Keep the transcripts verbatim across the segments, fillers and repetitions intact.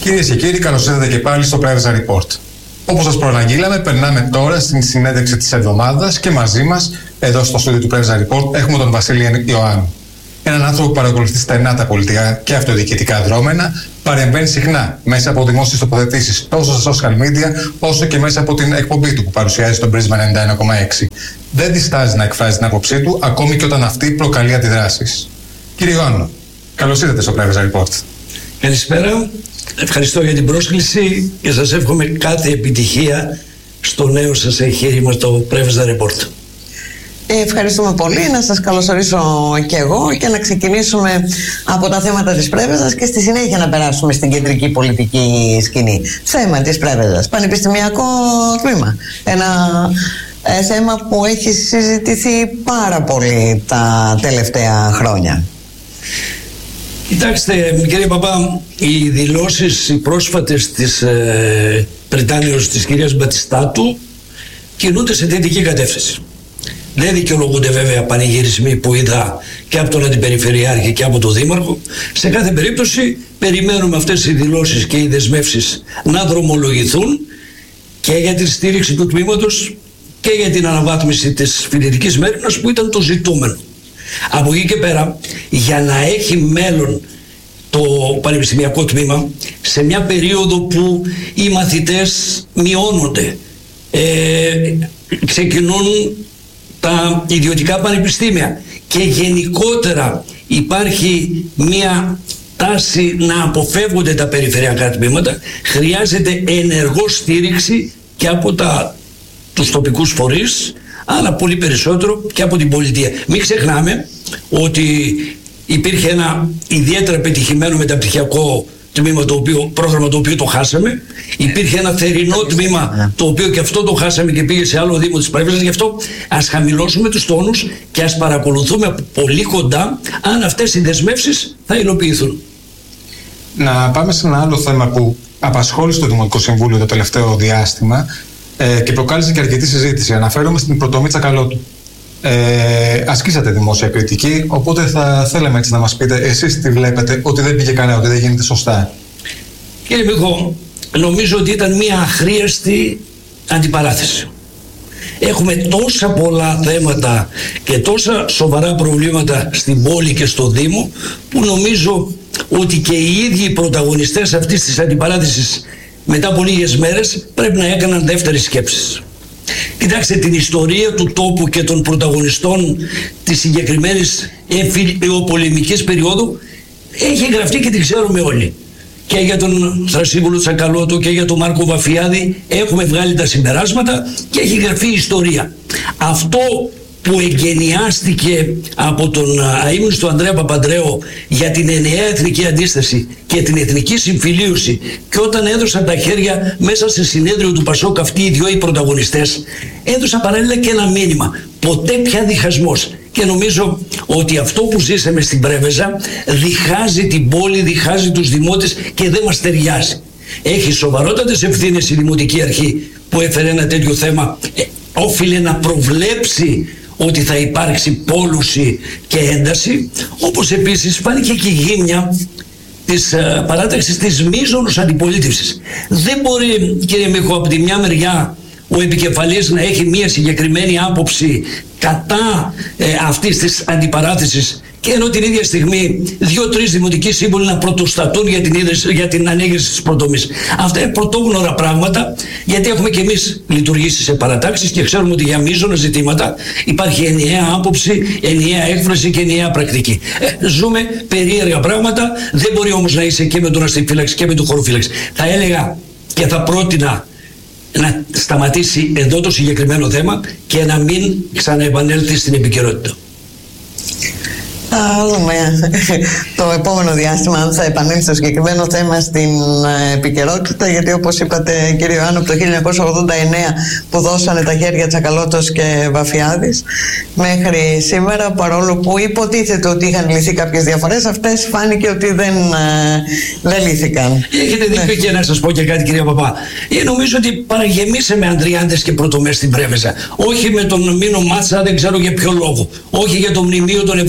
Κυρίες και κύριοι, καλώς ήρθατε και πάλι στο Πρέβεζα Report. Όπως σας προαναγγείλαμε, περνάμε τώρα στην συνέντευξη της εβδομάδας και μαζί μας, εδώ στο στούντιο του Πρέβεζα Report, έχουμε τον Βασίλη Ιωάννου. Έναν άνθρωπο που παρακολουθεί στενά τα πολιτικά και αυτοδιοικητικά δρόμενα, παρεμβαίνει συχνά μέσα από δημόσιες τοποθετήσεις τόσο στα social media όσο και μέσα από την εκπομπή του που παρουσιάζει στον Πρίσμα ενενήντα ένα κόμμα έξι. Δεν διστάζει να εκφράζει την άποψή του, ακόμη και όταν αυτή προκαλεί αντιδράσεις. Κύριε Ιωάννου, καλώς ήρθατε στο Πρέβεζα Report. Καλησπέρα. Ευχαριστώ για την πρόσκληση και σας εύχομαι κάθε επιτυχία στο νέο σας εγχείρημα, το Πρέβεζα Report. Ευχαριστούμε πολύ. Να σας καλωσορίσω και εγώ και να ξεκινήσουμε από τα θέματα της Πρέβεζας και στη συνέχεια να περάσουμε στην κεντρική πολιτική σκηνή. Θέμα της Πρέβεζας, πανεπιστημιακό τμήμα. Ένα ε, θέμα που έχει συζητηθεί πάρα πολύ τα τελευταία χρόνια. Κοιτάξτε, κύριε Παπά, οι δηλώσεις οι πρόσφατες της ε, Πριτάνεως της κυρίας Μπατιστάτου κινούνται σε θετική κατεύθυνση. Δεν δικαιολογούνται βέβαια πανηγυρισμοί που είδα και από τον Αντιπεριφερειάρχη και από τον Δήμαρχο. Σε κάθε περίπτωση περιμένουμε αυτές οι δηλώσεις και οι δεσμεύσεις να δρομολογηθούν και για τη στήριξη του τμήματος και για την αναβάθμιση της φοιτητικής μέριμνας που ήταν το ζητούμενο. Από εκεί και πέρα, για να έχει μέλλον το πανεπιστημιακό τμήμα σε μια περίοδο που οι μαθητές μειώνονται, ε, ξεκινούν τα ιδιωτικά πανεπιστήμια και γενικότερα υπάρχει μια τάση να αποφεύγονται τα περιφερειακά τμήματα, χρειάζεται ενεργό στήριξη και από τα, τους τοπικούς φορείς, αλλά πολύ περισσότερο και από την πολιτεία. Μην ξεχνάμε ότι υπήρχε ένα ιδιαίτερα πετυχημένο μεταπτυχιακό τμήμα, το οποίο, πρόγραμμα το οποίο το χάσαμε. Υπήρχε ένα θερινό τμήμα το οποίο και αυτό το χάσαμε και πήγε σε άλλο δήμο της Πρέβεζας. Γι' αυτό ας χαμηλώσουμε τους τόνους και ας παρακολουθούμε από πολύ κοντά αν αυτές οι δεσμεύσεις θα υλοποιηθούν. Να πάμε σε ένα άλλο θέμα που απασχόλησε το Δημοτικό Συμβούλιο το τελευταίο διάστημα ε, και προκάλεσε και αρκετή συζήτηση. Αναφέρομαι στην πρωτομή Τσακαλώτου. Ε, ασκήσατε δημόσια κριτική, οπότε θα θέλαμε έτσι να μας πείτε εσείς τι βλέπετε, ότι δεν πήγε καλά, ότι δεν γίνεται σωστά. Κύριε Μίχο, νομίζω ότι ήταν μια αχρίαστη αντιπαράθεση. Έχουμε τόσα πολλά θέματα και τόσα σοβαρά προβλήματα στην πόλη και στο Δήμο που νομίζω ότι και οι ίδιοι οι πρωταγωνιστές αυτής της αντιπαράθεσης μετά από λίγες μέρες πρέπει να έκαναν δεύτερες σκέψεις. Κοιτάξτε, την ιστορία του τόπου και των πρωταγωνιστών της συγκεκριμένης εμφυλιοπολεμικής περίοδου έχει γραφτεί και την ξέρουμε όλοι. Και για τον Θρασίβουλο Τσακαλώτο και για τον Μάρκο Βαφιάδη έχουμε βγάλει τα συμπεράσματα και έχει γραφεί η ιστορία. Αυτό που εγκαινιάστηκε από τον αείμνηστο Ανδρέα Παπαντρέο για την ενιαία εθνική αντίσταση και την εθνική συμφιλίωση, και όταν έδωσαν τα χέρια μέσα σε συνέδριο του Πασόκ αυτοί οι δυο οι πρωταγωνιστές, έδωσαν παράλληλα και ένα μήνυμα: ποτέ πια διχασμός. Και νομίζω ότι αυτό που ζήσαμε στην Πρέβεζα διχάζει την πόλη, διχάζει τους δημότες και δεν μας ταιριάζει. Έχει σοβαρότατες ευθύνες η Δημοτική Αρχή που έφερε ένα τέτοιο θέμα. Ε, όφιλε να προβλέψει ότι θα υπάρξει πόλωση και ένταση, όπως επίσης φάνηκε και η γύμνια της uh, παράταξης της μείζωνος αντιπολίτευσης. Δεν μπορεί, κύριε Μίχο, από τη μια μεριά ο επικεφαλής να έχει μια συγκεκριμένη άποψη κατά ε, αυτής της αντιπαράθεσης και ενώ την ίδια στιγμή δύο-τρεις δημοτικοί σύμβουλοι να πρωτοστατούν για την, ίδρυση, για την ανέγερση της πρωτομής. Αυτά είναι πρωτόγνωρα πράγματα, γιατί έχουμε και εμείς λειτουργήσει σε παρατάξεις και ξέρουμε ότι για μείζωνα ζητήματα υπάρχει ενιαία άποψη, ενιαία έκφραση και ενιαία πρακτική. Ε, ζούμε περίεργα πράγματα, δεν μπορεί όμως να είσαι και με τον αστυφύλαξη και με τον χωροφύλαξη. Θα έλεγα και θα πρότεινα να σταματήσει εδώ το συγκεκριμένο θέμα και να μην ξαναεπανέλθει στην επικαιρότητα. Θα δούμε το επόμενο διάστημα αν θα επανέλθει το συγκεκριμένο θέμα στην επικαιρότητα, γιατί όπως είπατε, κύριε Ιωάννου, από το χίλια εννιακόσια ογδόντα εννέα που δώσανε τα χέρια Τσακαλώτος και Βαφιάδης μέχρι σήμερα, παρόλο που υποτίθεται ότι είχαν λυθεί κάποιες διαφορές, αυτές φάνηκε ότι δεν, δεν λύθηκαν. Έχετε δίκιο, ναι. Και να σας πω και κάτι, κυρία Παπά. Ε, νομίζω ότι παραγεμίσαμε Ανδριάντες και πρωτομές στην Πρέβεζα. Όχι με τον Μήνο Μάτσα, δεν ξέρω για ποιο λόγο. Όχι για το μνημείο των Εβραίων που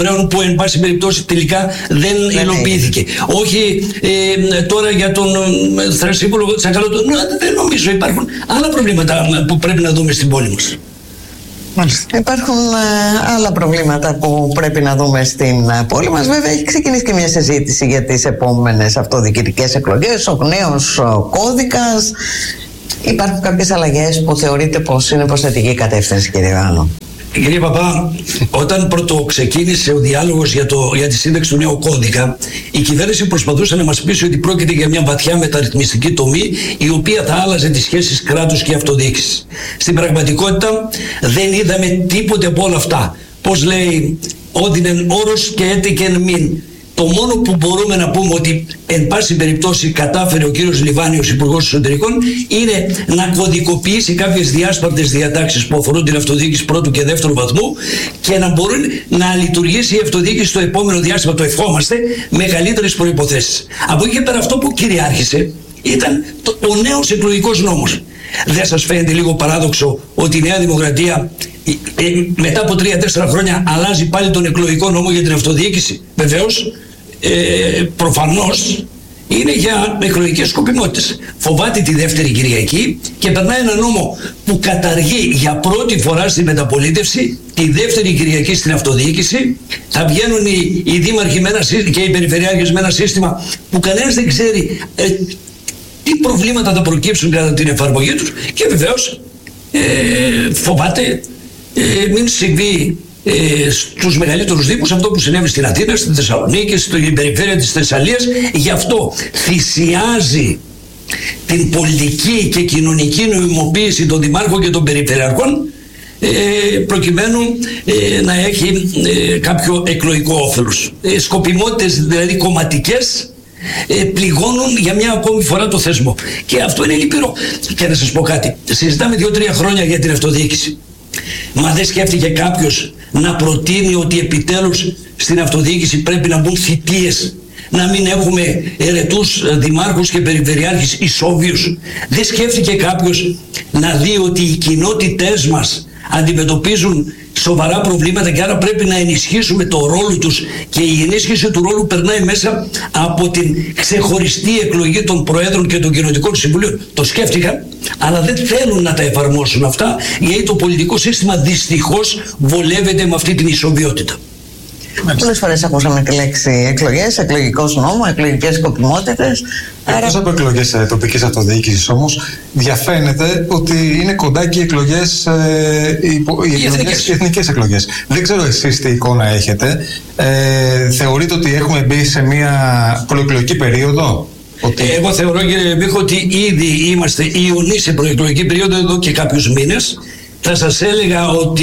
εν πάση περιπτώσει τελικά δεν υλοποιήθηκε. Όχι ε, τώρα για τον ε, Θρασίβολο Τσακαλώτο, δεν νομίζω, υπάρχουν άλλα προβλήματα που πρέπει να δούμε στην πόλη μας. Μάλιστα. Υπάρχουν ε, άλλα προβλήματα που πρέπει να δούμε στην ε, πόλη μας. Βέβαια έχει ξεκινήσει και μια συζήτηση για τις επόμενες αυτοδιοικητικές εκλογές, ο νέος ο κώδικας. Υπάρχουν κάποιες αλλαγές που θεωρείτε πως είναι προς θετική κατεύθυνση, κύριε Ιωάννου? Κύριε Παπά, όταν πρώτο ξεκίνησε ο διάλογος για, το, για τη σύνταξη του νέου κώδικα, η κυβέρνηση προσπαθούσε να μας πείσει ότι πρόκειται για μια βαθιά μεταρρυθμιστική τομή, η οποία θα άλλαζε τις σχέσεις κράτους και αυτοδιοίκησης. Στην πραγματικότητα δεν είδαμε τίποτε από όλα αυτά. Πώς λέει, όδινεν όρος και έτικεν μην. Το μόνο που μπορούμε να πούμε ότι εν πάση περιπτώσει κατάφερε ο κύριος Λιβάνιος, Υπουργός Εσωτερικών, είναι να κωδικοποιήσει κάποιες διάσπαρτες διατάξεις που αφορούν την αυτοδιοίκηση πρώτου και δεύτερου βαθμού και να μπορεί να λειτουργήσει η αυτοδιοίκηση στο επόμενο διάστημα, το ευχόμαστε, με καλύτερες προϋποθέσεις. Από εκεί και πέρα αυτό που κυριάρχησε ήταν το, ο νέος εκλογικός νόμος. Δεν σας φαίνεται λίγο παράδοξο ότι η Νέα Δημοκρατία ε, ε, μετά από τρία-τέσσερα χρόνια αλλάζει πάλι τον εκλογικό νόμο για την αυτοδιοίκηση? Βεβαίως, ε, προφανώς είναι για εκλογικές σκοπιμότητες. Φοβάται τη δεύτερη Κυριακή και περνάει ένα νόμο που καταργεί για πρώτη φορά στη μεταπολίτευση τη δεύτερη Κυριακή στην αυτοδιοίκηση. Θα βγαίνουν οι, οι δήμαρχοι με ένα, και οι περιφερειάρχες με ένα σύστημα που κανένας δεν ξέρει ε, τι προβλήματα θα προκύψουν κατά την εφαρμογή τους, και βεβαίως ε, φοβάται ε, μην συμβεί ε, στους μεγαλύτερους δήμους αυτό που συνέβη στην Αθήνα, στη Θεσσαλονίκη, στην περιφέρεια της Θεσσαλίας. Γι' αυτό θυσιάζει την πολιτική και κοινωνική νοημοποίηση των δημάρχων και των περιφερειαρχών ε, προκειμένου ε, να έχει ε, κάποιο εκλογικό όφελος. Ε, σκοπιμότητες δηλαδή κομματικές ε, πληγώνουν για μια ακόμη φορά το θεσμό. Και αυτό είναι λυπηρό. Και να σας πω κάτι. Συζητάμε δύο-τρία χρόνια για την αυτοδιοίκηση. Μα δεν σκέφτηκε κάποιος να προτείνει ότι επιτέλους στην αυτοδιοίκηση πρέπει να μπουν θητείες, να μην έχουμε ερετούς δημάρχους και περιφερειάρχες ισόβιους? Δεν σκέφτηκε κάποιος να δει ότι οι κοινότητές μας αντιμετωπίζουν σοβαρά προβλήματα και άρα πρέπει να ενισχύσουμε το ρόλο τους, και η ενίσχυση του ρόλου περνάει μέσα από την ξεχωριστή εκλογή των προέδρων και των κοινοτικών συμβουλίων? Το σκέφτηκαν, αλλά δεν θέλουν να τα εφαρμόσουν αυτά, γιατί το πολιτικό σύστημα δυστυχώς βολεύεται με αυτή την ισοβιότητα. Πολλές φορές ακούσαμε τη λέξη εκλογές, εκλογικός νόμο, εκλογικές σκοπιμότητες. Εκτός από εκλογές ε, τοπικής αυτοδιοίκησης όμως, διαφαίνεται ότι είναι κοντά και οι εκλογές, ε, οι, οι, οι, εκλογές, οι εθνικές εκλογές. Δεν ξέρω εσείς τι εικόνα έχετε. Ε, θεωρείτε ότι έχουμε μπει σε μια προεκλογική περίοδο? Ότι... Εγώ θεωρώ, κύριε Μπίχο, ότι ήδη είμαστε ιονοί σε προεκλογική περίοδο εδώ και κάποιους μήνες. Θα σας έλεγα ότι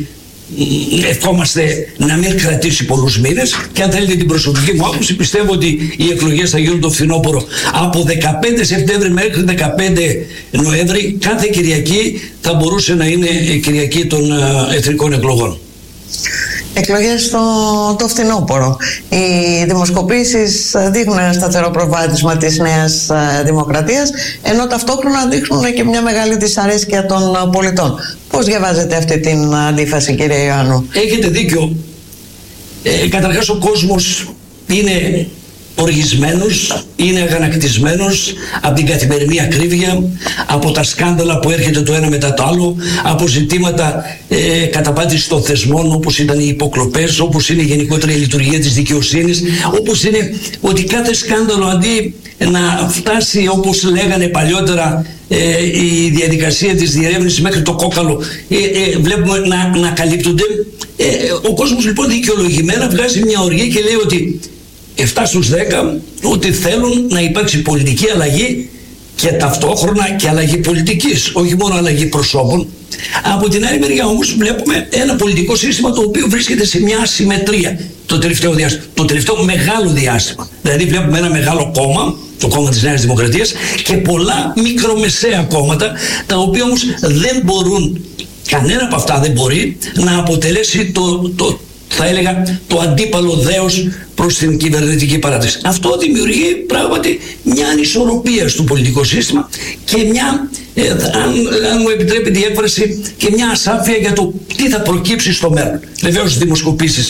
ευχόμαστε να μην κρατήσει πολλούς μήνες, και αν θέλετε την προσωπική μου άποψη, πιστεύω ότι οι εκλογές θα γίνουν το φθινόπωρο. Από δεκαπέντε Σεπτέμβρη μέχρι δεκαπέντε Νοέμβρη κάθε Κυριακή θα μπορούσε να είναι Κυριακή των εθνικών εκλογών. Εκλογές το, το φθινόπωρο. Οι δημοσκοπήσεις δείχνουν ένα σταθερό προβάδισμα της Νέας Δημοκρατίας, ενώ ταυτόχρονα δείχνουν και μια μεγάλη δυσαρέσκεια των πολιτών. Πώς διαβάζετε αυτή την αντίφαση, κύριε Ιωάννου? Έχετε δίκιο. Ε, καταρχάς ο κόσμος είναι οργισμένος, είναι αγανακτισμένος από την καθημερινή ακρίβεια, από τα σκάνδαλα που έρχεται το ένα μετά το άλλο, από ζητήματα ε, καταπάτησης των θεσμών, όπως ήταν οι υποκλοπές, όπως είναι γενικότερα η λειτουργία της δικαιοσύνης, όπως είναι ότι κάθε σκάνδαλο, αντί να φτάσει όπως λέγανε παλιότερα ε, η διαδικασία της διερεύνησης μέχρι το κόκαλο, ε, ε, βλέπουμε να, να καλύπτονται. Ε, ο κόσμος λοιπόν δικαιολογημένα βγάζει μια οργή και λέει ότι επτά στους δέκα ότι θέλουν να υπάρξει πολιτική αλλαγή, και ταυτόχρονα και αλλαγή πολιτικής, όχι μόνο αλλαγή προσώπων. Από την άλλη μεριά όμως βλέπουμε ένα πολιτικό σύστημα το οποίο βρίσκεται σε μια ασυμμετρία το τελευταίο διάστημα, το τελευταίο μεγάλο διάστημα. Δηλαδή βλέπουμε ένα μεγάλο κόμμα, το κόμμα της Νέας Δημοκρατίας, και πολλά μικρομεσαία κόμματα, τα οποία όμως δεν μπορούν, κανένα από αυτά δεν μπορεί να αποτελέσει το, το θα έλεγα το αντίπαλο δέος προς την κυβερνητική παράταξη. Αυτό δημιουργεί πράγματι μια ανισορροπία στο πολιτικό σύστημα και μια, ε, αν, αν μου επιτρέπετε η έκφραση, και μια ασάφεια για το τι θα προκύψει στο μέλλον. Βεβαίως οι δημοσκοπήσεις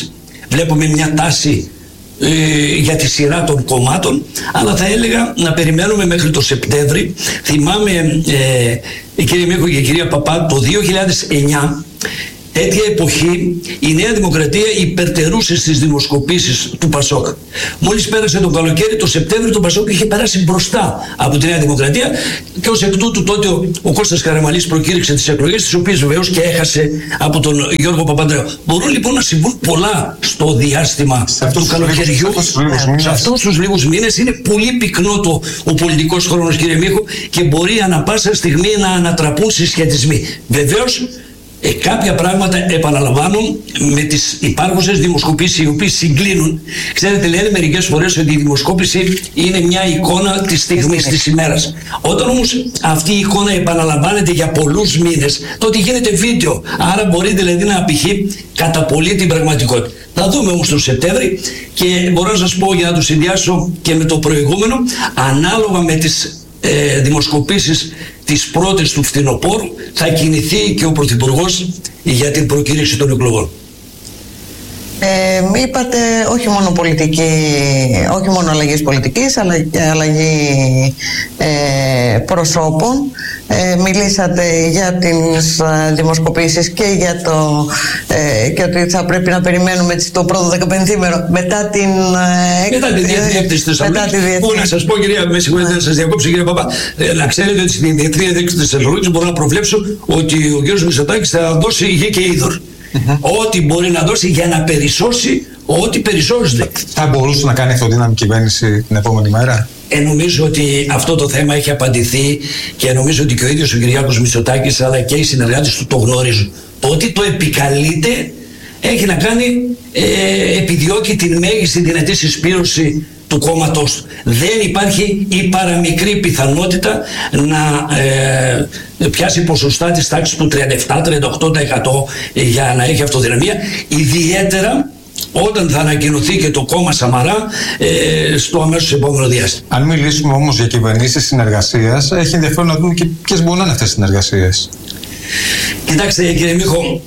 βλέπουμε μια τάση ε, για τη σειρά των κομμάτων, αλλά θα έλεγα να περιμένουμε μέχρι το Σεπτέμβρη. Θυμάμαι, ε, κύριε Μίχο και κυρία Παπά, το δύο χιλιάδες εννιά, τέτοια εποχή, η Νέα Δημοκρατία υπερτερούσε στις δημοσκοπήσεις του Πασόκ. Μόλις πέρασε το καλοκαίρι, το Σεπτέμβριο, το Πασόκ είχε περάσει μπροστά από τη Νέα Δημοκρατία και ως εκ τούτου τότε ο, ο Κώστας Καραμανλής προκήρυξε τις εκλογές, τις οποίες βεβαίως και έχασε από τον Γιώργο Παπανδρέου. Μπορούν λοιπόν να συμβούν πολλά στο διάστημα του καλοκαιριού. Σε αυτούς τους λίγους μήνες είναι πολύ πυκνό το, ο πολιτικός χρόνος, κύριε Μίχο, και μπορεί ανα πάσα στιγμή να ανατραπούν συσχετισμοί. Βεβαίως, Ε, κάποια πράγματα, επαναλαμβάνω, με τις υπάρχουσες δημοσκοπήσεις οι οποίες συγκλίνουν. Ξέρετε, λένε μερικές φορές ότι η δημοσκόπηση είναι μια εικόνα της στιγμής, της ημέρας. Όταν όμως αυτή η εικόνα επαναλαμβάνεται για πολλούς μήνες, τότε γίνεται βίντεο. Άρα μπορεί δηλαδή να απηχεί κατά πολύ την πραγματικότητα. Θα δούμε όμως το Σεπτέμβρη, και μπορώ να σας πω, για να το συνδυάσω και με το προηγούμενο, ανάλογα με τις Ε, δημοσκοπήσεις τις πρώτες του φθινοπόρου, θα κινηθεί και ο Πρωθυπουργός για την προκήρυξη των εκλογών. Ε, είπατε όχι μόνο πολιτική, όχι μόνο αλλαγής πολιτικής, αλλά και αλλαγή ε, προσώπων. Ε, μιλήσατε για τις ε, δημοσκοπήσεις και για το ε, και ότι θα πρέπει να περιμένουμε το πρώτο δεκαπενθήμερο μετά την ε, μετά τη διεθνή έκθεση της Θεσσαλονίκης. Που να σας πω, κυρία, με συγχωρείτε να σας διακόψω, κύριε Παπά, ε, να ξέρετε ότι στην διεθνή έκθεση της Θεσσαλονίκης μπορώ να προβλέψω ότι ο κύριος Μητσοτάκης θα δώσει γη και είδωρ. Mm-hmm. Ό,τι μπορεί να δώσει για να περισσώσει ό,τι περισσώζεται. Θα μπορούσε να κάνει αυτοδύναμη κυβέρνηση την επόμενη μέρα? Ε, νομίζω ότι αυτό το θέμα έχει απαντηθεί, και νομίζω ότι και ο ίδιος ο Κυριάκος Μητσοτάκης αλλά και οι συνεργάτες του το γνωρίζουν. Το ότι το επικαλείται έχει να κάνει, ε, επιδιώκει την μέγιστη δυνατή συσπήρωση του κόμματος του. Δεν υπάρχει η παραμικρή πιθανότητα να ε, πιάσει ποσοστά της τάξης του τριάντα επτά με τριάντα οκτώ τοις εκατό για να έχει αυτοδυναμία, ιδιαίτερα όταν θα ανακοινωθεί και το κόμμα Σαμαρά ε, στο αμέσως επόμενο διάστημα. Αν μιλήσουμε όμως για κυβερνήσεις συνεργασίας, έχει ενδιαφέρον να δούμε και ποιες μπορούν να είναι αυτές οι συνεργασίες. Κοιτάξτε, κύριε Μίχο,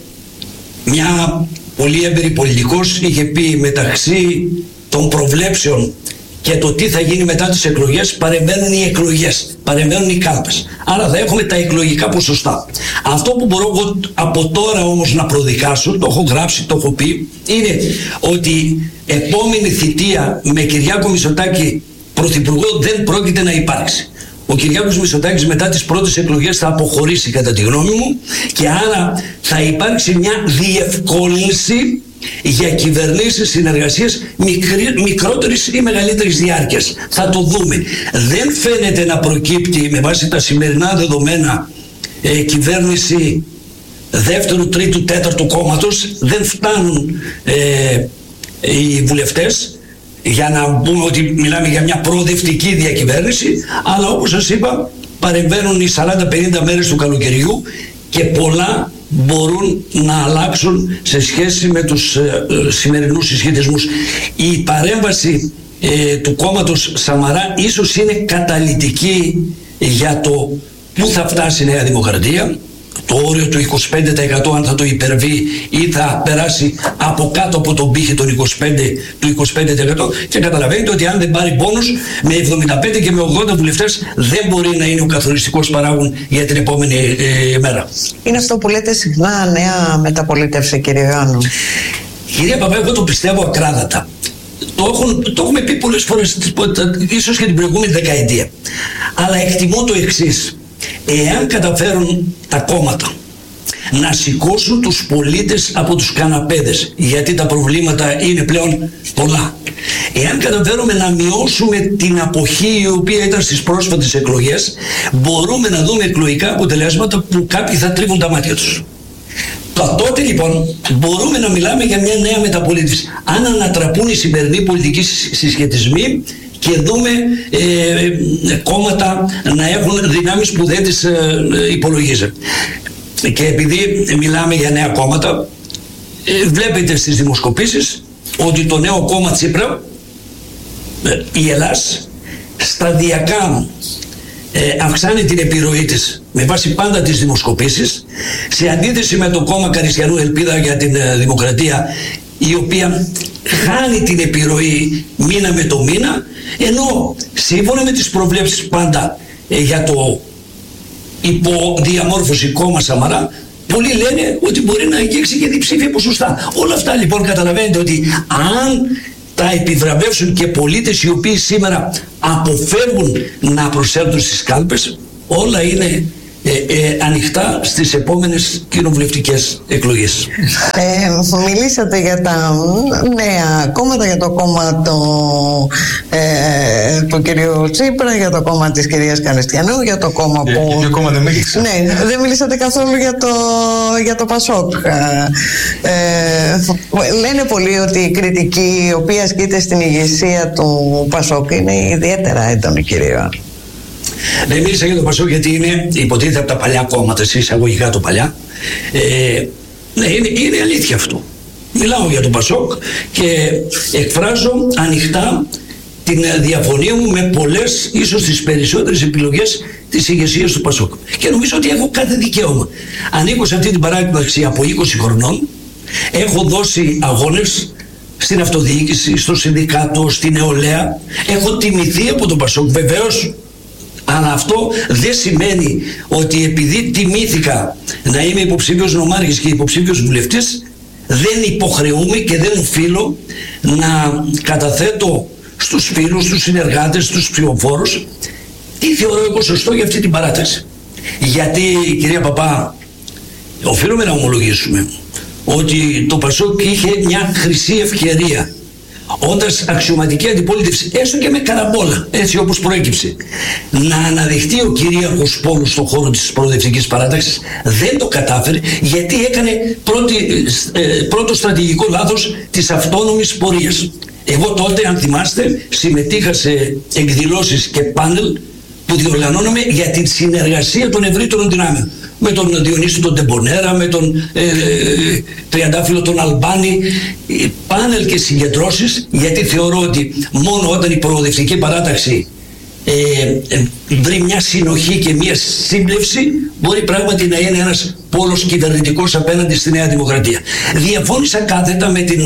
μια πολύ έμπειρη πολιτικός είχε πει, μεταξύ των προβλέψεων και το τι θα γίνει μετά τις εκλογές, παρεμβαίνουν οι εκλογές, παρεμβαίνουν οι κάλπες. Άρα θα έχουμε τα εκλογικά ποσοστά. Αυτό που μπορώ εγώ από τώρα όμως να προδικάσω, το έχω γράψει, το έχω πει, είναι ότι επόμενη θητεία με Κυριάκο Μητσοτάκη πρωθυπουργό δεν πρόκειται να υπάρξει. Ο Κυριάκος Μητσοτάκης μετά τις πρώτες εκλογές θα αποχωρήσει, κατά τη γνώμη μου, και άρα θα υπάρξει μια διευκόλυνση για κυβερνήσεις συνεργασίες μικρότερης ή μεγαλύτερης διάρκειας. Θα το δούμε. Δεν φαίνεται να προκύπτει με βάση τα σημερινά δεδομένα ε, κυβέρνηση δεύτερου, τρίτου, τέταρτου κόμματος. Δεν φτάνουν ε, οι βουλευτές για να πούμε ότι μιλάμε για μια προοδευτική διακυβέρνηση, αλλά όπως σας είπα, παρεμβαίνουν οι σαράντα πενήντα μέρες του καλοκαιριού και πολλά μπορούν να αλλάξουν σε σχέση με τους ε, ε, σημερινούς συσχετισμούς. Η παρέμβαση ε, του κόμματος Σαμαρά ίσως είναι καταλυτική για το πού θα φτάσει η Νέα Δημοκρατία. Το όριο του είκοσι πέντε τοις εκατό, αν θα το υπερβεί ή θα περάσει από κάτω από τον πύχη των είκοσι πέντε, του είκοσι πέντε τοις εκατό, και καταλαβαίνετε ότι αν δεν πάρει πόνους με εβδομήντα πέντε και με ογδόντα βουλευτές δεν μπορεί να είναι ο καθοριστικός παράγων για την επόμενη ε, μέρα. Είναι αυτό που λέτε συχνά, νέα μεταπολίτευση, κύριε Ιωάννου. Κυρία Παπά, εγώ το πιστεύω ακράδαντα. Το, έχουν, το έχουμε πει πολλές φορές, ίσως και την προηγούμενη δεκαετία. Αλλά εκτιμώ το εξής. Εάν καταφέρουν τα κόμματα να σηκώσουν τους πολίτες από τους καναπέδες, γιατί τα προβλήματα είναι πλέον πολλά, εάν καταφέρουμε να μειώσουμε την αποχή η οποία ήταν στις πρόσφατες εκλογές, μπορούμε να δούμε εκλογικά αποτελέσματα που κάποιοι θα τρίβουν τα μάτια τους. Τότε λοιπόν μπορούμε να μιλάμε για μια νέα μεταπολίτευση. Αν ανατραπούν οι σημερινοί πολιτικοί συσχετισμοί και δούμε ε, κόμματα να έχουν δυνάμεις που δεν τις ε, υπολογίζουν. Και επειδή μιλάμε για νέα κόμματα, ε, βλέπετε στις δημοσκοπήσεις ότι το νέο κόμμα Τσίπρα, ε, η Ελλάς, σταδιακά ε, αυξάνει την επιρροή της με βάση πάντα τις δημοσκοπήσεις, σε αντίθεση με το κόμμα Καριστιανού Ελπίδα για την ε, Δημοκρατία. η οποία χάνει την επιρροή μήνα με το μήνα, ενώ σύμφωνα με τις προβλέψεις πάντα ε, για το υποδιαμόρφωση κόμμα Σαμαρά, πολλοί λένε ότι μπορεί να αγγίξει και διψήφια ποσοστά. Όλα αυτά λοιπόν καταλαβαίνετε ότι αν τα επιβραβεύσουν και πολίτες οι οποίοι σήμερα αποφεύγουν να προσέλθουν στις κάλπες, όλα είναι Ε, ε, ανοιχτά στις επόμενες κοινοβουλευτικές εκλογές. Ε, μιλήσατε για τα νέα κόμματα, για το κόμμα το, ε, του κυρίου Τσίπρα, για το κόμμα της κυρίας Κανεστιανού, για το κόμμα για, που... Για κόμμα δεν μίλησα. Ναι, δεν μιλήσατε καθόλου για το, για το Πασόκ. Ε, λένε πολλοί ότι η κριτική η οποία ασκείται στην ηγεσία του Πασόκ είναι ιδιαίτερα έντονη, κύριε. Δεν μίλησα για το Πασόκ γιατί είναι υποτίθεται από τα παλιά κόμματα, σε εισαγωγικά το παλιά. Ε, ναι, είναι, είναι αλήθεια αυτό. Μιλάω για το Πασόκ και εκφράζω ανοιχτά την διαφωνία μου με πολλές, ίσως τις περισσότερες επιλογές της ηγεσίας του Πασόκ. Και νομίζω ότι έχω κάθε δικαίωμα. Ανήκω σε αυτή την παράταξη από είκοσι χρονών, έχω δώσει αγώνες στην αυτοδιοίκηση, στο συνδικάτο, στην νεολαία, έχω τιμηθεί από τον Πασόκ βεβαίως. Αλλά αυτό δεν σημαίνει ότι επειδή τιμήθηκα να είμαι υποψήφιος νομάρχης και υποψήφιος βουλευτής, δεν υποχρεούμε και δεν οφείλω να καταθέτω στους φίλους, στους συνεργάτες, στους ψηφοφόρους τι θεωρώ εγώ σωστό για αυτή την παράταξη. Γιατί, κυρία Παπά, οφείλουμε να ομολογήσουμε ότι το Πασόκ είχε μια χρυσή ευκαιρία, όντας αξιωματική αντιπολίτευση, έστω και με καραμπόλα, έτσι όπως προέκυψε, να αναδειχτεί ο κυρίαρχος πόλος στον χώρο της προοδευτικής παράταξης. Δεν το κατάφερε γιατί έκανε πρώτη, ε, πρώτο στρατηγικό λάθος της αυτόνομης πορείας. Εγώ τότε, αν θυμάστε, συμμετείχα σε εκδηλώσεις και πάνελ που διοργανώναμε για την συνεργασία των ευρύτερων δυνάμεων. Με τον Διονύση τον Τεμπονέρα, με τον ε, ε, Τριαντάφυλλο τον Αλμπάνη, πάνελ και συγκεντρώσεις, γιατί θεωρώ ότι μόνο όταν η προοδευτική παράταξη ε, ε, βρει μια συνοχή και μια σύμπλευση, μπορεί πράγματι να είναι ένας πόλος κυβερνητικός απέναντι στη Νέα Δημοκρατία. Διαφώνησα κάθετα με, την,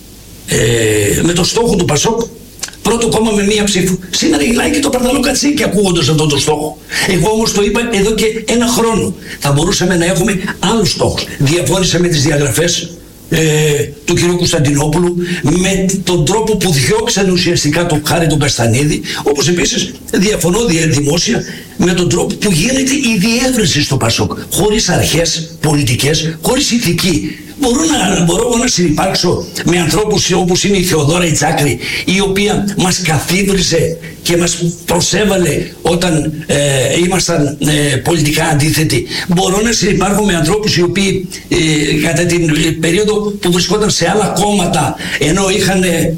ε, με το στόχο του Πασόκ, πρώτο κόμμα με μία ψήφο. Σήμερα γυλάει και το Παρδαλό Κατσίκι ακούγοντας αυτόν τον στόχο. Εγώ όμως το είπα εδώ και ένα χρόνο. Θα μπορούσαμε να έχουμε άλλους στόχους. Διαφώνησα με τις διαγραφές ε, του κ. Κωνσταντινόπουλου, με τον τρόπο που διώξανε ουσιαστικά τον Χάρη τον Καστανίδη, όπως επίσης διαφωνώ δημόσια με τον τρόπο που γίνεται η διεύρυνση στο Πασόκ, χωρίς αρχές πολιτικές, χωρίς ηθική. Μπορώ, να, μπορώ εγώ να συνυπάρξω με ανθρώπους όπως είναι η Θεοδόρα η Τσάκρη, η οποία μας καθίβριζε και μας προσέβαλε όταν ε, ήμασταν ε, πολιτικά αντίθετοι. Μπορώ να συνυπάρχω με ανθρώπους οι οποίοι ε, κατά την ε, περίοδο που βρισκόταν σε άλλα κόμματα, ενώ είχαν ε,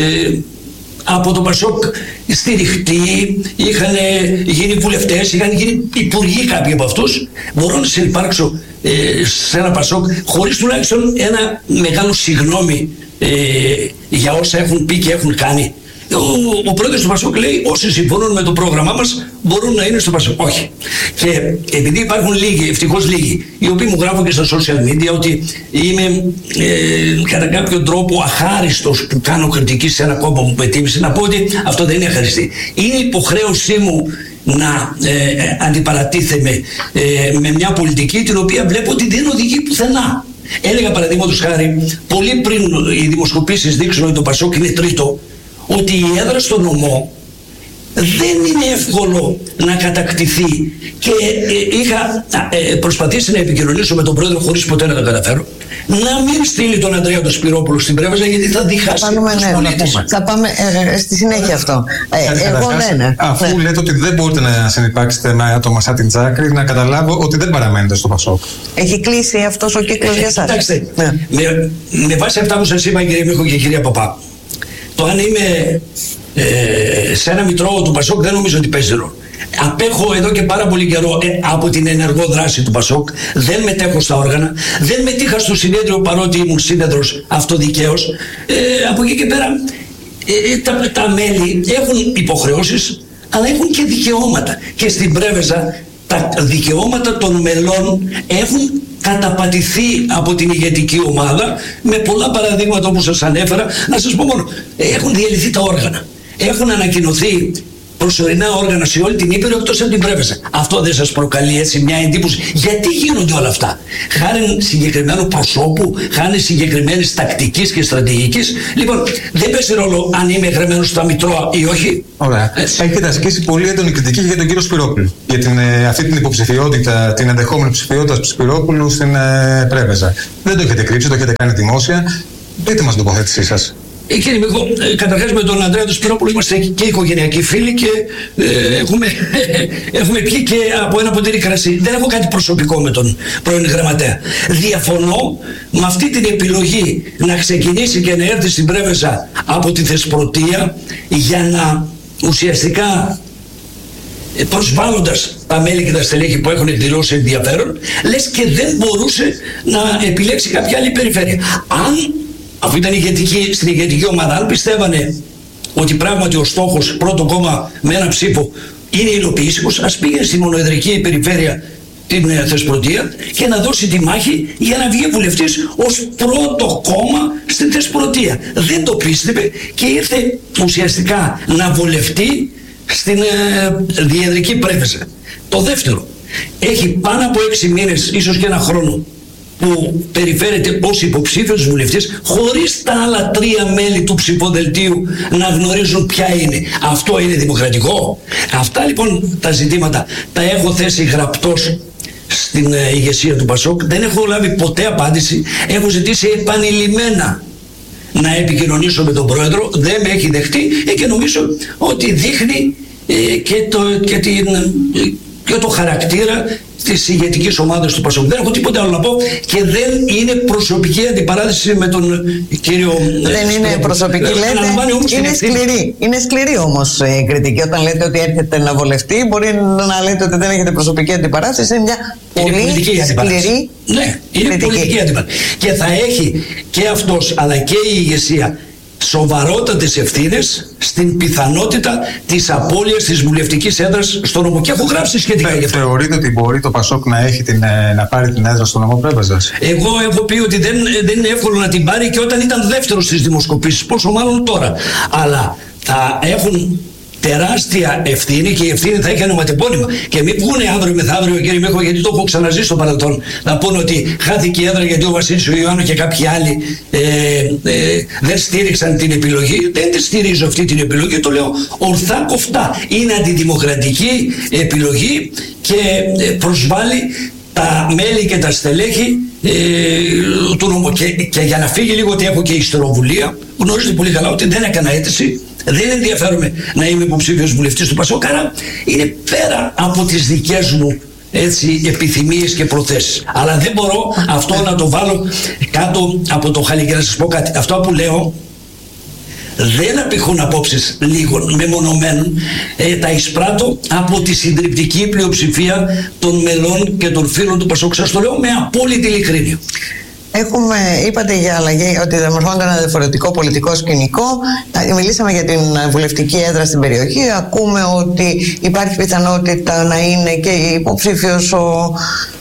από το Πασόκ στηριχτεί, είχαν γίνει βουλευτές, είχαν γίνει υπουργοί κάποιοι από αυτούς. Μπορώ να συνυπάρξω ε, σε ένα Πασόκ χωρίς τουλάχιστον ένα μεγάλο συγγνώμη ε, για όσα έχουν πει και έχουν κάνει. Ο, ο πρόεδρος του Πασόκ λέει όσοι συμφωνούν με το πρόγραμμά μας μπορούν να είναι στο Πασόκ. Όχι. Και επειδή υπάρχουν λίγοι, ευτυχώς λίγοι, οι οποίοι μου γράφουν και στα social media ότι είμαι ε, κατά κάποιον τρόπο αχάριστος που κάνω κριτική σε ένα κόμμα που πετύμησε, να πω ότι αυτό δεν είναι αχαριστή. Είναι υποχρέωσή μου να ε, αντιπαρατίθεμαι ε, με μια πολιτική την οποία βλέπω ότι δεν οδηγεί πουθενά. Έλεγα παραδείγματος χάρη, πολύ πριν οι δημοσκοπήσεις δείξουν ότι το Πασόκ είναι τρίτο, ότι η έδρα στο νομό δεν είναι εύκολο να κατακτηθεί και ε, είχα ε, προσπαθήσει να επικοινωνήσω με τον πρόεδρο χωρίς ποτέ να το καταφέρω, να μην στείλει τον Ανδρέα τον Σπυρόπουλο στην Πρέβεζα γιατί θα διχάσει τους πολίτες. Θα πάμε ε, στη συνέχεια αυτό. Ε, εγώ δεν. Αφού ναι. λέτε ότι δεν μπορείτε να συνυπάρξετε με άτομα σαν την Τσάκρη, να καταλάβω ότι δεν παραμένετε στο Πασόκ. Έχει κλείσει αυτός ο κύκλος για σας. Κοιτάξτε, ναι. με, με βάση αυτά που σας είπα κύριε Μίχο και κυρία Παπά, το αν είμαι ε, σε ένα μητρό του Πασόκ δεν νομίζω ότι παίζει ρόλο. Απέχω εδώ και πάρα πολύ καιρό ε, από την ενεργό δράση του Πασόκ, δεν μετέχω στα όργανα, δεν μετήχα στο συνέδριο παρότι ήμουν σύνεδρος αυτοδικαίως. Ε, από εκεί και πέρα ε, τα, τα μέλη έχουν υποχρεώσεις αλλά έχουν και δικαιώματα και στην Πρέβεζα τα δικαιώματα των μελών έχουν καταπατηθεί από την ηγετική ομάδα, με πολλά παραδείγματα όπως σας ανέφερα. Να σας πω μόνο, έχουν διαλυθεί τα όργανα, έχουν ανακοινωθεί προσωρινά όργανα σε όλη την Ήπειρο εκτός από την Πρέβεζα. Αυτό δεν σας προκαλεί έτσι μια εντύπωση? Γιατί γίνονται όλα αυτά? Χάρη συγκεκριμένου προσώπου, χάρη συγκεκριμένης τακτικής και στρατηγικής. Λοιπόν, δεν παίζει ρόλο αν είμαι εγγραμμένος στα Μητρώα ή όχι. Ωραία. Έτσι. Έχετε ασκήσει πολύ έντονη κριτική για τον κύριο Σπυρόπουλο. Για την, ε, αυτή την υποψηφιότητα, την ενδεχόμενη ψηφιότητα του Σπυρόπουλου στην ε, Πρέβεζα. Δεν το έχετε κρύψει, το έχετε κάνει δημόσια. Πείτε μας την τοποθέτησή σας. Ε, κύριε Μίχο, ε, καταρχάς με τον Ανδρέα του Σπυρόπουλο είμαστε και οικογενειακοί φίλοι και ε, έχουμε, ε, έχουμε πιει και από ένα ποτήρι κρασί. Δεν έχω κάτι προσωπικό με τον πρώην γραμματέα. Διαφωνώ με αυτή την επιλογή να ξεκινήσει και να έρθει στην Πρέβεζα από τη Θεσπρωτεία για να ουσιαστικά, προσβάλλοντας τα μέλη και τα στελέχη που έχουν εκδηλώσει ενδιαφέρον, λες και δεν μπορούσε να επιλέξει κάποια άλλη περιφέρεια. Αν αφού ήταν ηγετική, στην ηγετική ομάδα, αν πιστεύανε ότι πράγματι ο στόχος πρώτο κόμμα με ένα ψήφο είναι υλοποιήσιμος, ας πήγαινε στη μονοεδρική περιφέρεια την Θεσπρωτεία και να δώσει τη μάχη για να βγει βουλευτής ως πρώτο κόμμα στην Θεσπρωτεία. Δεν το πίστευε και ήρθε ουσιαστικά να βολευτεί στην ε, διεδρική Πρέβεζα. Το δεύτερο, έχει πάνω από έξι μήνες, ίσως και ένα χρόνο, που περιφέρεται ως υποψήφιος βουλευτής, χωρίς τα άλλα τρία μέλη του ψηφοδελτίου να γνωρίζουν ποια είναι. Αυτό είναι δημοκρατικό? Αυτά λοιπόν τα ζητήματα τα έχω θέσει γραπτός στην ε, ηγεσία του Πασόκ. Δεν έχω λάβει ποτέ απάντηση. Έχω ζητήσει επανειλημμένα να επικοινωνήσω με τον πρόεδρο, δεν με έχει δεχτεί ε, και νομίζω ότι δείχνει ε, και, το, και, την, ε, και το χαρακτήρα της ηγετικής ομάδας του Πασόκ. Δεν έχω τίποτα άλλο να πω και δεν είναι προσωπική αντιπαράθεση με τον κύριο. Δεν είναι προσωπική, λέτε. Είναι σκληρή. Είναι σκληρή όμως η κριτική. Όταν λέτε ότι έρχεται να βολευτεί, μπορεί να λέτε ότι δεν έχετε προσωπική αντιπαράθεση. Είναι μια πολύ σκληρή. Ναι, είναι κριτική. Πολιτική αντιπαράθεση. Και θα έχει και αυτός αλλά και η ηγεσία σοβαρότατες ευθύνες στην πιθανότητα της απώλειας της βουλευτικής έδρας στο νομό. Και έχω γράψει σχετικά γι' αυτό. Θεωρείτε ότι μπορεί το Πασόκ να, έχει την, να πάρει την έδρα στο νομό Πρέβεζας? Εγώ έχω πει ότι δεν, δεν είναι εύκολο να την πάρει και όταν ήταν δεύτερος στις δημοσκοπήσεις, πόσο μάλλον τώρα. Αλλά θα έχουν τεράστια ευθύνη και η ευθύνη θα έχει ονοματεπώνυμα. Και μην βγούνε αύριο μεθαύριο, κύριε Μέχο, γιατί το έχω ξαναζήσει στο παρελθόν, να πούνε ότι χάθηκε η έδρα γιατί ο Βασίλης ο Ιωάννου και κάποιοι άλλοι ε, ε, δεν στήριξαν την επιλογή. Δεν τη στηρίζω αυτή την επιλογή, το λέω ορθά κοφτά. Είναι αντιδημοκρατική επιλογή και προσβάλλει τα μέλη και τα στελέχη ε, του νομού. Και, και για να φύγει λίγο ότι έχω και ιστεροβουλία, γνωρίζετε πολύ καλά ότι δεν έκανα αίτηση. Δεν ενδιαφέρομαι να είμαι υποψήφιος βουλευτής του Πασόκ, άρα είναι πέρα από τις δικές μου έτσι, επιθυμίες και προθέσεις. Αλλά δεν μπορώ αυτό να το βάλω κάτω από το χαλί. Και να σας πω κάτι, αυτό που λέω δεν απηχούν απόψεις λίγων μεμονωμένων, ε, τα εισπράττω από τη συντριπτική πλειοψηφία των μελών και των φίλων του Πασόκ. Σας το λέω με απόλυτη ειλικρίνεια. Έχουμε, είπατε για αλλαγή, ότι διαμορφώνεται ένα διαφορετικό πολιτικό σκηνικό. Μιλήσαμε για την βουλευτική έδρα στην περιοχή. Ακούμε ότι υπάρχει πιθανότητα να είναι και υποψήφιος ο,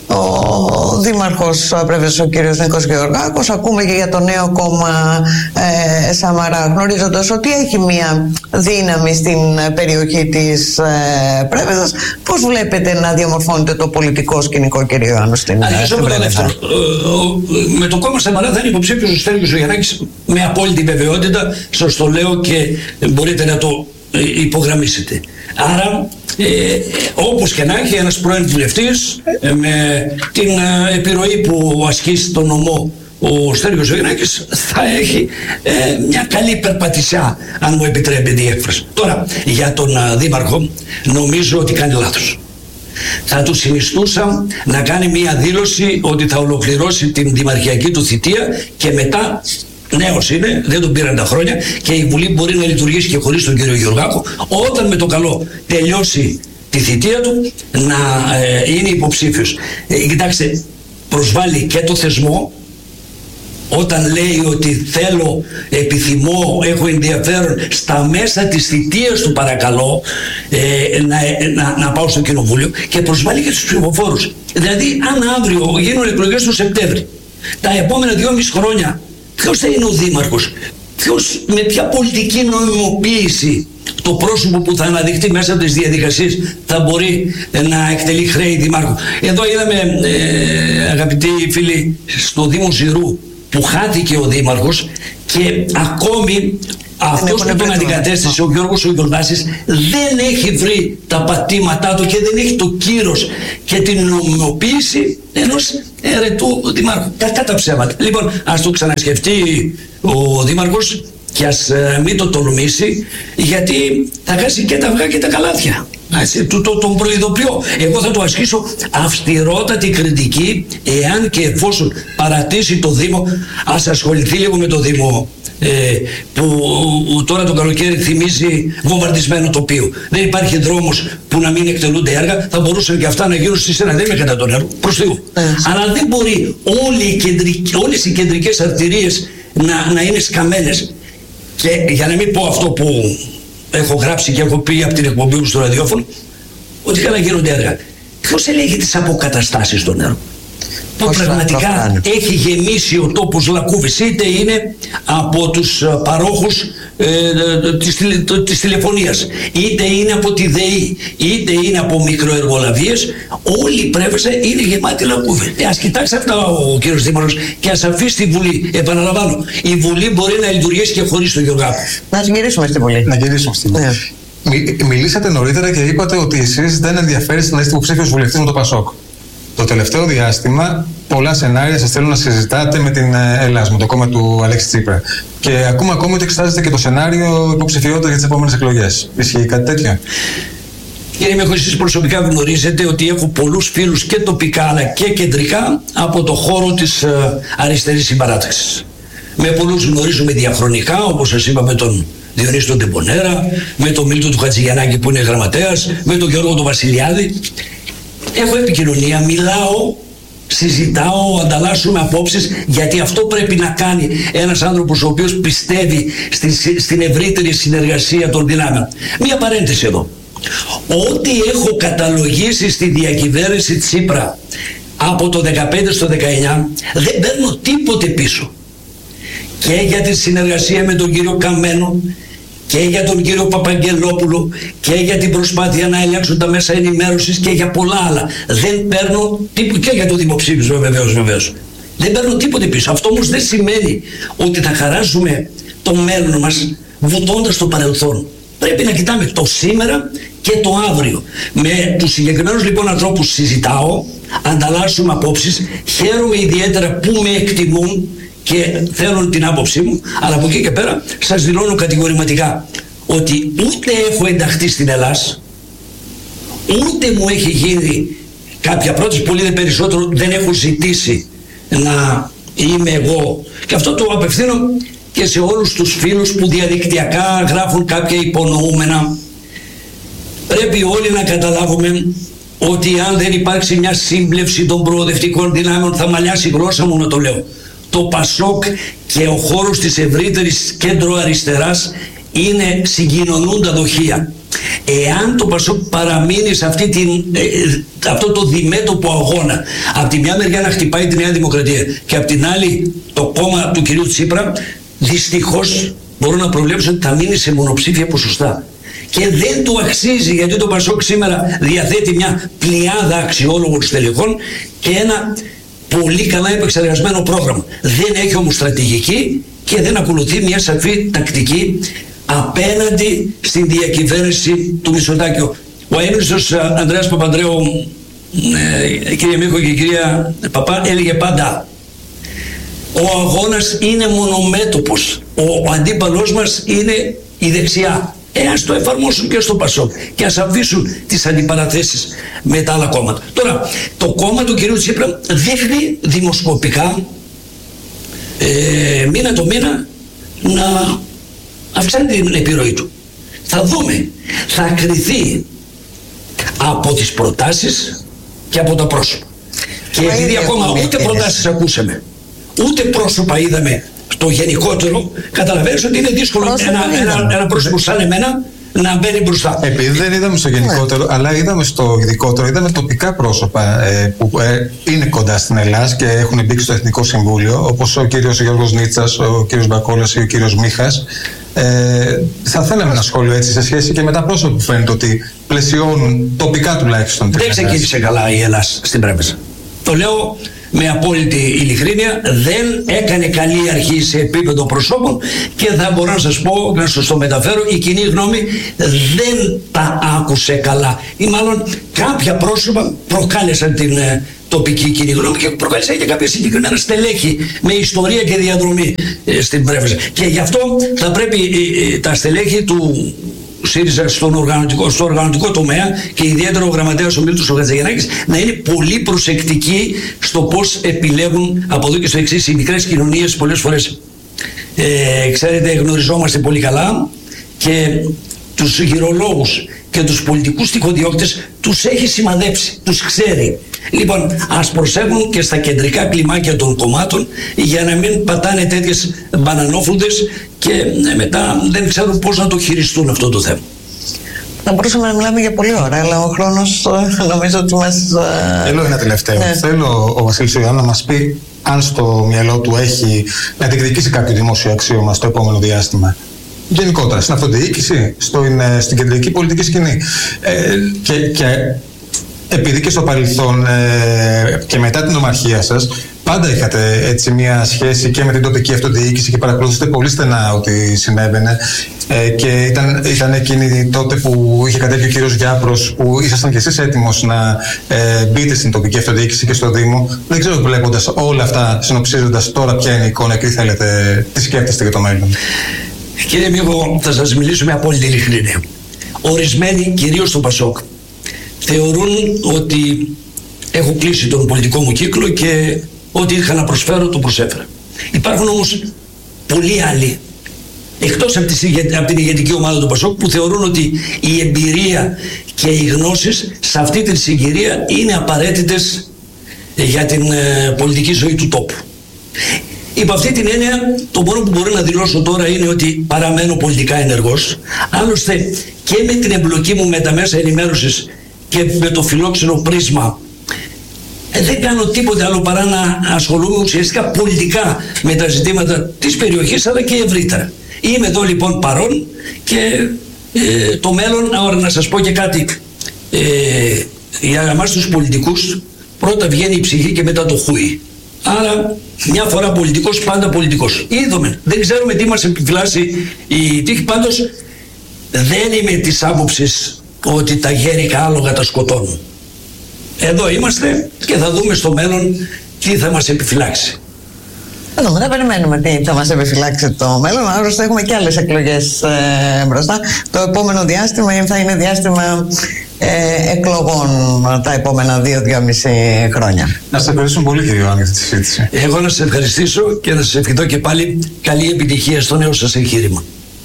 ο δήμαρχος Πρέβεζας, ο κύριος Νίκος Γεωργάκος. Ακούμε και για το νέο κόμμα ε, Σαμαρά, γνωρίζοντας ότι έχει μια δύναμη στην περιοχή της ε, Πρέβεζας. Πώς βλέπετε να διαμορφώνεται το πολιτικό σκηνικό, κύριε Ιωάννου, στην Πρέβεζα? Με το κόμμα Σαμαρά θα είναι υποψήφιος ο Στέλιος Ζωγιαννάκης με απόλυτη βεβαιότητα, σας το λέω και μπορείτε να το υπογραμμίσετε. Άρα ε, όπως και να έχει, ένας πρώην βουλευτής ε, με την ε, επιρροή που ασκεί στον νομό ο Στέλιος Ζωγιαννάκης θα έχει ε, μια καλή περπατησιά, αν μου επιτρέπεται η έκφραση. Τώρα για τον ε, δήμαρχο νομίζω ότι κάνει λάθος. Θα του συνιστούσα να κάνει μία δήλωση ότι θα ολοκληρώσει την δημαρχιακή του θητεία και μετά, νέος είναι, δεν τον πήραν τα χρόνια και η Βουλή μπορεί να λειτουργήσει και χωρίς τον κύριο Γεωργάκο, όταν με το καλό τελειώσει τη θητεία του να ε, είναι υποψήφιος. Ε, κοιτάξτε, προσβάλλει και το θεσμό όταν λέει ότι θέλω, επιθυμώ, έχω ενδιαφέρον στα μέσα της θητείας του, παρακαλώ, ε, να, να, να πάω στο κοινοβούλιο, και προσβάλλει και τους ψηφοφόρους. Δηλαδή, αν αύριο γίνουν εκλογές το Σεπτέμβρη, τα επόμενα δυόμιση χρόνια, ποιος θα είναι ο δήμαρχος, ποιος, με ποια πολιτική νομιμοποίηση το πρόσωπο που θα αναδειχθεί μέσα από τις διαδικασίες θα μπορεί να εκτελεί χρέη δημάρχου. Εδώ είδαμε, ε, αγαπητοί φίλοι, στο Δήμο Ζηρού που χάθηκε ο δήμαρχος, και ακόμη αυτός που τον αντικατέστησε, ο Γιώργος ο Γιορδάσης, δεν έχει βρει τα πατήματά του και δεν έχει το κύρος και την νομιμοποίηση ενός αιρετού δημάρχου. Κατά τα ψέματα. Λοιπόν, ας το ξανασκεφτεί ο δήμαρχος και ας ε, μην το τολμήσει, γιατί θα χάσει και τα αυγά και τα καλάθια. Έτσι, το, το, τον προειδοποιώ. Εγώ θα του ασκήσω αυστηρότατη κριτική, εάν και εφόσον παρατήσει το Δήμο. Ας ασχοληθεί λίγο με το Δήμο, ε, που τώρα το καλοκαίρι θυμίζει βομβαρδισμένο τοπίο. Δεν υπάρχει δρόμος που να μην εκτελούνται έργα. Θα μπορούσαν και αυτά να γίνουν στη Σένα, δεν είμαι κατά τον έργο, προς Θεού. Mm. Αλλά δεν μπορεί όλοι οι κεντρικ, όλες οι κεντρικές αρτηρίες να, να είναι σκαμμένες. Και για να μην πω αυτό που έχω γράψει και έχω πει από την εκπομπή μου στο ραδιόφωνο, ότι καλά γίνονται έργα. Ποιος ελέγχει τις αποκαταστάσεις των έργων, που πραγματικά έχει γεμίσει ο τόπος λακκούβης, είτε είναι από τους παρόχους ε, της, της τηλεφωνίας, είτε είναι από τη ΔΕΗ, είτε είναι από μικροεργολαβίες, όλοι οι πρέβεσα είναι γεμάτοι λακκούβη. Ε, ας κοιτάξει αυτά ο κύριος Δήμαρχος και ας αφήσει τη Βουλή. Επαναλαμβάνω, η Βουλή μπορεί να λειτουργήσει και χωρίς τον Γιωργάκο. Να γυρίσουμε στη Βουλή. Να γυρίσουμε στη Βουλή. Yeah. Μι, μιλήσατε νωρίτερα και είπατε ότι εσείς δεν ενδιαφέρεστε να είστε υποψήφιος βουλευτής με το Πασόκ. Το τελευταίο διάστημα πολλά σενάρια σας θέλουν να συζητάτε με την Ελλάδα, με το κόμμα του Αλέξη Τσίπρα. Και ακούμε ακόμη ότι εξετάζεται και το σενάριο υποψηφιότητα για τις επόμενες εκλογές. Ισχύει κάτι τέτοιο? Κύριε Μέχο, εσείς προσωπικά γνωρίζετε ότι έχω πολλούς φίλους και τοπικά αλλά και κεντρικά από το χώρο της αριστερής συμπαράταξης. Με πολλούς γνωρίζουμε διαχρονικά, όπως σας είπα, με τον Διονύση τον Τεμπονέρα, με τον Μίλτο του Χατζηγιαννάκη που είναι γραμματέας, με τον Γιώργο τον Βασιλιάδη. Έχω επικοινωνία, μιλάω, συζητάω, ανταλλάσσουμε απόψεις, γιατί αυτό πρέπει να κάνει ένας άνθρωπος ο οποίος πιστεύει στη, στην ευρύτερη συνεργασία των δυνάμεων. Μία παρένθεση εδώ. Ό,τι έχω καταλογίσει στη διακυβέρνηση Τσίπρα από το δεκαπέντε στο δεκαεννιά, δεν παίρνω τίποτε πίσω. Και για τη συνεργασία με τον κύριο Καμένο, και για τον κύριο Παπαγγελόπουλο, και για την προσπάθεια να ελέγξουν τα μέσα ενημέρωσης, και για πολλά άλλα. Δεν παίρνω τίποτε, και για το δημοψήφισμα βεβαίως, βεβαίως. Δεν παίρνω τίποτε πίσω. Αυτό όμως δεν σημαίνει ότι θα χαράσουμε το μέλλον μας βουτώντας το παρελθόν. Πρέπει να κοιτάμε το σήμερα και το αύριο. Με τους συγκεκριμένους λοιπόν ανθρώπους συζητάω, ανταλλάσσουμε απόψεις, χαίρομαι ιδιαίτερα που με εκτιμούν και θέλουν την άποψή μου, αλλά από εκεί και πέρα σας δηλώνω κατηγορηματικά ότι ούτε έχω ενταχθεί στην Ελλάδα, ούτε μου έχει γίνει κάποια πρόταση, πολύ δε περισσότερο δεν έχω ζητήσει να είμαι εγώ, και αυτό το απευθύνω και σε όλους τους φίλους που διαδικτυακά γράφουν κάποια υπονοούμενα. Πρέπει όλοι να καταλάβουμε ότι αν δεν υπάρξει μια σύμπλευση των προοδευτικών δυνάμεων, θα μαλλιάσει η γλώσσα μου να το λέω, το Πασόκ και ο χώρος της ευρύτερης κέντρο αριστεράς είναι συγκοινωνούντα δοχεία. Εάν το Πασόκ παραμείνει σε αυτή την, ε, αυτό το διμέτωπο αγώνα, από τη μια μεριά να χτυπάει τη Νέα Δημοκρατία και από την άλλη το κόμμα του κυρίου Τσίπρα, δυστυχώς μπορώ να προβλέψω ότι θα μείνει σε μονοψήφια ποσοστά. Και δεν του αξίζει, γιατί το Πασόκ σήμερα διαθέτει μια πλειάδα αξιόλογων στελεχών και ένα πολύ καλά επεξεργασμένο πρόγραμμα. Δεν έχει όμως στρατηγική και δεν ακολουθεί μια σαφή τακτική απέναντι στην διακυβέρνηση του Μητσοτάκη. Ο έμνηστος Ανδρέας Παπανδρέου, ε, κύριε Μίχο και κυρία Παπά, έλεγε πάντα: ο αγώνας είναι μονομέτωπος, ο αντίπαλός μας είναι η δεξιά. Ε, ας το εφαρμόσουν και στο Πασόκ και ας αφήσουν τις αντιπαραθέσεις με τα άλλα κόμματα. Τώρα, το κόμμα του κυρίου Τσίπρα δείχνει δημοσκοπικά ε, μήνα το μήνα να αυξάνει την επιρροή του. Θα δούμε, θα κριθεί από τις προτάσεις και από τα πρόσωπα. Και επειδή ακόμα ούτε προτάσεις ακούσαμε, ούτε πρόσωπα είδαμε το γενικότερο. Καταλαβαίνεις ότι είναι δύσκολο ένα, ένα, ένα πρόσωπο σαν εμένα να μπαίνει μπροστά. Επειδή δεν είδαμε στο γενικότερο, yeah. αλλά είδαμε στο ειδικότερο, είδαμε τοπικά πρόσωπα ε, που ε, είναι κοντά στην Ελλάδα και έχουν μπει στο Εθνικό Συμβούλιο, όπως ο κύριος Γιώργος Νίτσας, ο κύριος Μπακόλας ή ο κύριος Μίχας. Ε, θα θέλαμε ένα σχόλιο έτσι σε σχέση και με τα πρόσωπα που φαίνεται ότι πλαισιώνουν τοπικά τουλάχιστον. Δεν ξεκίνησε καλά η Ελλάδα στην Πρέβεζα. Το λέω με απόλυτη ειλικρίνεια, δεν έκανε καλή αρχή σε επίπεδο προσώπων και θα μπορώ να σας πω, να σας το μεταφέρω, η κοινή γνώμη δεν τα άκουσε καλά ή μάλλον κάποια πρόσωπα προκάλεσαν την ε, τοπική κοινή γνώμη και προκάλεσαν και κάποια συγκεκριμένα στελέχη με ιστορία και διαδρομή ε, στην Πρέβεζα. Και γι' αυτό θα πρέπει ε, ε, τα στελέχη του ΣΥΡΙΖΑ στον οργανωτικό, στο οργανωτικό τομέα και ιδιαίτερα ο γραμματέας ο Μίλτος ο Χατζηγεννάκης να είναι πολύ προσεκτικοί στο πώς επιλέγουν από εδώ και στο εξής οι μικρές κοινωνίες πολλές φορές. Ε, ξέρετε, γνωριζόμαστε πολύ καλά και τους γυρολόγους και τους πολιτικούς τυχοδιώκτες τους έχει σημαδέψει, τους ξέρει. Λοιπόν, ας προσέχουν και στα κεντρικά κλιμάκια των κομμάτων για να μην πατάνε τέτοιες μπανανόφλουδες και ε, μετά δεν ξέρουν πώς να το χειριστούν αυτό το θέμα. Θα μπορούσαμε να μιλάμε για πολλή ώρα, αλλά ο χρόνος νομίζω ότι μας... Θέλω ένα τελευταίο. Ναι. Θέλω ο Βασίλης Ιωάννου να μας πει αν στο μυαλό του έχει να διεκδικήσει κάποιο δημόσιο αξίωμα στο επόμενο διάστημα. Γενικότερα, στην αυτοδιοίκηση, στο, στην κεντρική πολιτική σκηνή. Ε, και, και επειδή και στο παρελθόν ε, και μετά την ομαρχία σας, πάντα είχατε έτσι μια σχέση και με την τοπική αυτοδιοίκηση και παρακολουθήσατε πολύ στενά ότι συνέβαινε. Ε, και ήταν, ήταν εκείνη τότε που είχε κατέβει ο κύριος Γιάπρος, που ήσασταν κι εσείς έτοιμος να ε, μπείτε στην τοπική αυτοδιοίκηση και στο Δήμο. Δεν ξέρω, βλέποντας όλα αυτά, συνοψίζοντας τώρα ποια είναι η εικόνα και τι θέλετε, τι σκέφτεστε για το μέλλον. Κύριε Μίγο, θα σας μιλήσω με απόλυτη ειλικρίνεια. Ορισμένοι, κυρίως στο Πασόκ, θεωρούν ότι έχω κλείσει τον πολιτικό μου κύκλο και ό,τι είχα να προσφέρω το προσέφερα. Υπάρχουν όμως πολλοί άλλοι, εκτός από, τις, από την ηγετική ομάδα του Πασόκ, που θεωρούν ότι η εμπειρία και οι γνώσεις σε αυτή την συγκυρία είναι απαραίτητες για την ε, πολιτική ζωή του τόπου. Υπό αυτή την έννοια, το μόνο που μπορώ να δηλώσω τώρα είναι ότι παραμένω πολιτικά ενεργός. Άλλωστε και με την εμπλοκή μου με τα μέσα ενημέρωσης και με το φιλόξενο πρίσμα ε, δεν κάνω τίποτε άλλο παρά να ασχολούμαι ουσιαστικά πολιτικά με τα ζητήματα της περιοχής αλλά και ευρύτερα. Είμαι εδώ λοιπόν παρόν και ε, το μέλλον, άρα να σας πω και κάτι, ε, για εμάς τους πολιτικούς πρώτα βγαίνει η ψυχή και μετά το χούι. Άρα μια φορά πολιτικός, πάντα πολιτικός. Είδαμε, δεν ξέρουμε τι μας επιφυλάσσει η τύχη, πάντως δεν είμαι της άποψης ότι τα γέρικα άλογα τα σκοτώνουν. Εδώ είμαστε και θα δούμε στο μέλλον τι θα μας επιφυλάξει. Εδώ μετά περιμένουμε τι θα μας επιφυλάξει το μέλλον. Άλλωστε έχουμε και άλλες εκλογές ε, μπροστά. Το επόμενο διάστημα θα είναι διάστημα ε, εκλογών τα επόμενα δύο-δυόμιση χρόνια. Να σας ευχαριστούμε πολύ, κύριε Ιωάννη, για αυτή τη συζήτηση. Εγώ να σας ευχαριστήσω και να σας ευχηθώ και πάλι καλή επιτυχία στο νέο σας εγχείρημα.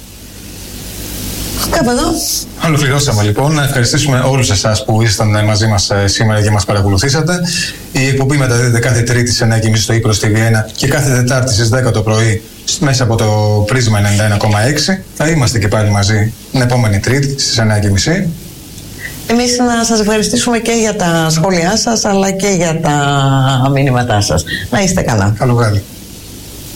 Κάπου εδώ. Ολοκληρώσαμε λοιπόν. Να ευχαριστήσουμε όλους εσάς που ήσασταν μαζί μας σήμερα και μας παρακολουθήσατε. Η εκπομπή μεταδίδεται κάθε Τρίτη στις εννιά και μισή στο Ύπρος τι βι ένα και κάθε Τετάρτη στις δέκα το πρωί μέσα από το Πρίσμα ενενήντα ένα κόμμα έξι. Θα είμαστε και πάλι μαζί την επόμενη Τρίτη στις εννιά και μισή. Εμείς να σας ευχαριστήσουμε και για τα σχόλιά σας αλλά και για τα μηνύματά σας. Να είστε καλά. Καλό βράδυ.